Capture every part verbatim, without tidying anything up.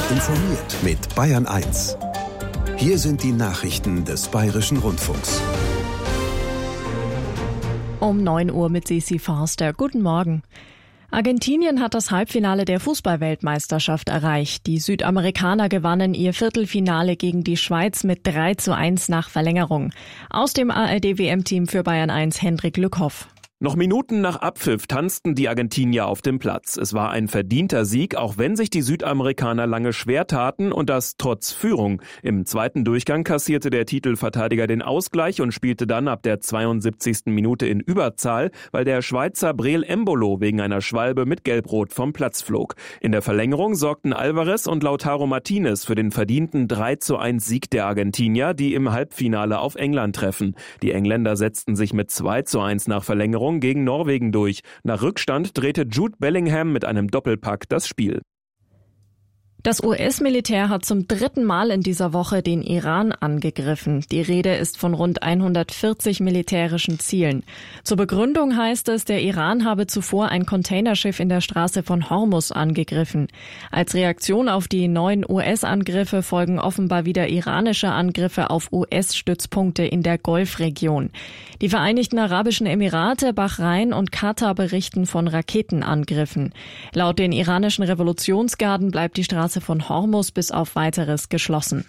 informiert mit Bayern eins. Hier sind die Nachrichten des Bayerischen Rundfunks. Um neun Uhr mit Sisi Forster. Guten Morgen. Argentinien hat das Halbfinale der Fußball-Weltmeisterschaft erreicht. Die Südamerikaner gewannen ihr Viertelfinale gegen die Schweiz mit drei zu eins nach Verlängerung. Aus dem A R D W M-Team für Bayern eins Hendrik Lückhoff. Noch Minuten nach Abpfiff tanzten die Argentinier auf dem Platz. Es war ein verdienter Sieg, auch wenn sich die Südamerikaner lange schwer taten und das trotz Führung. Im zweiten Durchgang kassierte der Titelverteidiger den Ausgleich und spielte dann ab der zweiundsiebzigsten Minute in Überzahl, weil der Schweizer Breel Embolo wegen einer Schwalbe mit Gelbrot vom Platz flog. In der Verlängerung sorgten Alvarez und Lautaro Martinez für den verdienten drei zu eins Sieg der Argentinier, die im Halbfinale auf England treffen. Die Engländer setzten sich mit zwei zu eins nach Verlängerung gegen Norwegen durch. Nach Rückstand drehte Jude Bellingham mit einem Doppelpack das Spiel. Das U S-Militär hat zum dritten Mal in dieser Woche den Iran angegriffen. Die Rede ist von rund hundertvierzig militärischen Zielen. Zur Begründung heißt es, der Iran habe zuvor ein Containerschiff in der Straße von Hormuz angegriffen. Als Reaktion auf die neuen U S-Angriffe folgen offenbar wieder iranische Angriffe auf U S-Stützpunkte in der Golfregion. Die Vereinigten Arabischen Emirate, Bahrain und Katar berichten von Raketenangriffen. Laut den iranischen Revolutionsgarden bleibt die Straße von Hormuz bis auf Weiteres geschlossen.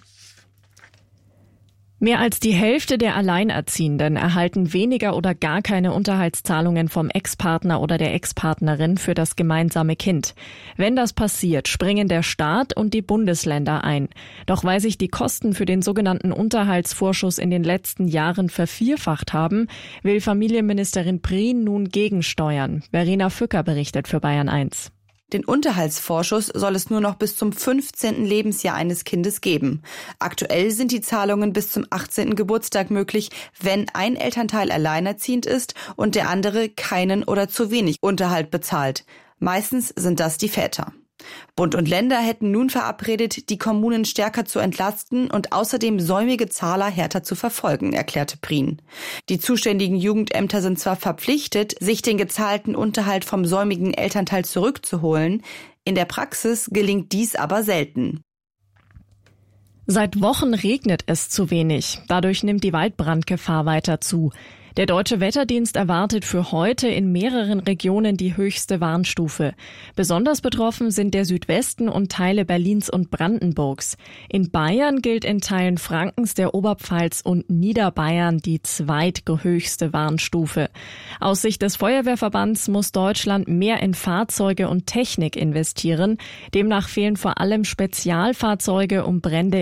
Mehr als die Hälfte der Alleinerziehenden erhalten weniger oder gar keine Unterhaltszahlungen vom Ex-Partner oder der Ex-Partnerin für das gemeinsame Kind. Wenn das passiert, springen der Staat und die Bundesländer ein. Doch weil sich die Kosten für den sogenannten Unterhaltsvorschuss in den letzten Jahren vervierfacht haben, will Familienministerin Prien nun gegensteuern. Verena Fücker berichtet für Bayern eins. Den Unterhaltsvorschuss soll es nur noch bis zum fünfzehnten Lebensjahr eines Kindes geben. Aktuell sind die Zahlungen bis zum achtzehnten Geburtstag möglich, wenn ein Elternteil alleinerziehend ist und der andere keinen oder zu wenig Unterhalt bezahlt. Meistens sind das die Väter. Bund und Länder hätten nun verabredet, die Kommunen stärker zu entlasten und außerdem säumige Zahler härter zu verfolgen, erklärte Prien. Die zuständigen Jugendämter sind zwar verpflichtet, sich den gezahlten Unterhalt vom säumigen Elternteil zurückzuholen, in der Praxis gelingt dies aber selten. Seit Wochen regnet es zu wenig. Dadurch nimmt die Waldbrandgefahr weiter zu. Der Deutsche Wetterdienst erwartet für heute in mehreren Regionen die höchste Warnstufe. Besonders betroffen sind der Südwesten und Teile Berlins und Brandenburgs. In Bayern gilt in Teilen Frankens, der Oberpfalz und Niederbayern die zweithöchste Warnstufe. Aus Sicht des Feuerwehrverbands muss Deutschland mehr in Fahrzeuge und Technik investieren. Demnach fehlen vor allem Spezialfahrzeuge, um Brände